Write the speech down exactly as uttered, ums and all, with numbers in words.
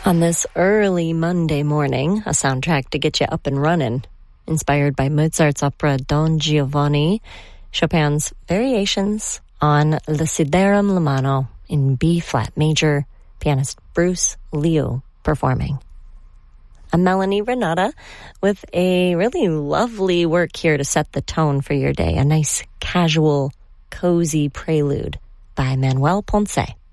On this early Monday morning, a soundtrack to get you up and running, inspired by Mozart's opera Don Giovanni, Chopin's variations on Desiderum Lamano in B-flat major, pianist Bruce Liu performing. I'm Melanie Renata with a really lovely work here to set the tone for your day, a nice, casual, cozy prelude by Manuel Ponce.